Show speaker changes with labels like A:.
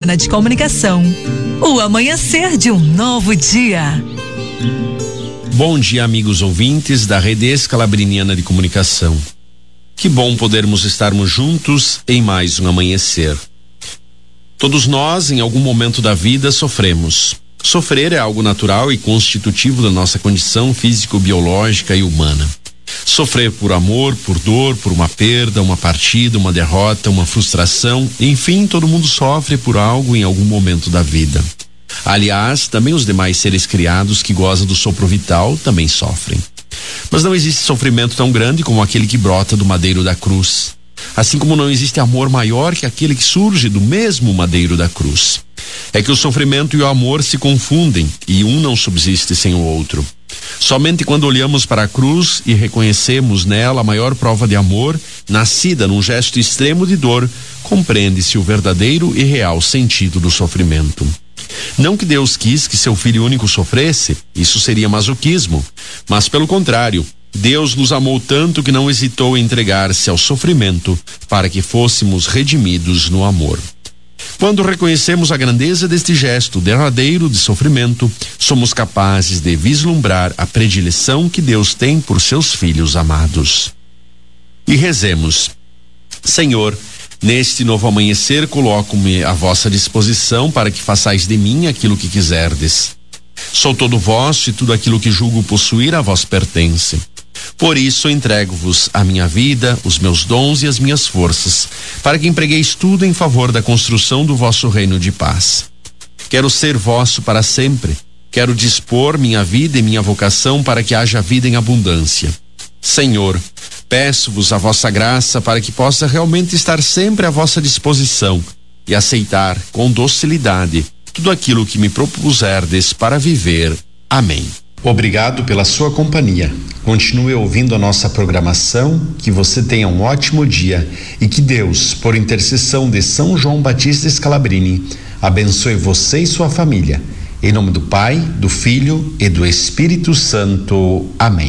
A: Calabriniana de Comunicação. O amanhecer de um novo dia.
B: Bom dia, amigos ouvintes da Rede Calabriniana de Comunicação. Que bom podermos estarmos juntos em mais um amanhecer. Todos nós, em algum momento da vida, sofremos. Sofrer é algo natural e constitutivo da nossa condição físico-biológica e humana. Sofrer por amor, por dor, por uma perda, uma partida, uma derrota, uma frustração, enfim, todo mundo sofre por algo em algum momento da vida. Aliás, também os demais seres criados que gozam do sopro vital também sofrem. Mas não existe sofrimento tão grande como aquele que brota do madeiro da cruz. Assim como não existe amor maior que aquele que surge do mesmo madeiro da cruz. É que o sofrimento e o amor se confundem e um não subsiste sem o outro. Somente quando olhamos para a cruz e reconhecemos nela a maior prova de amor, nascida num gesto extremo de dor, compreende-se o verdadeiro e real sentido do sofrimento. Não que Deus quis que seu filho único sofresse, isso seria masoquismo, mas pelo contrário, Deus nos amou tanto que não hesitou em entregar-se ao sofrimento para que fôssemos redimidos no amor. Quando reconhecemos a grandeza deste gesto derradeiro de sofrimento, somos capazes de vislumbrar a predileção que Deus tem por seus filhos amados. E rezemos: Senhor, neste novo amanhecer coloco-me à vossa disposição para que façais de mim aquilo que quiserdes. Sou todo vosso e tudo aquilo que julgo possuir a vós pertence. Por isso entrego-vos a minha vida, os meus dons e as minhas forças, para que empregueis tudo em favor da construção do vosso reino de paz. Quero ser vosso para sempre. Quero dispor minha vida e minha vocação para que haja vida em abundância. Senhor, peço-vos a vossa graça para que possa realmente estar sempre à vossa disposição e aceitar com docilidade tudo aquilo que me propuserdes para viver. Amém. Obrigado pela sua companhia. Continue ouvindo a nossa programação, que você tenha um ótimo dia e que Deus, por intercessão de São João Batista Scalabrini, abençoe você e sua família. Em nome do Pai, do Filho e do Espírito Santo. Amém.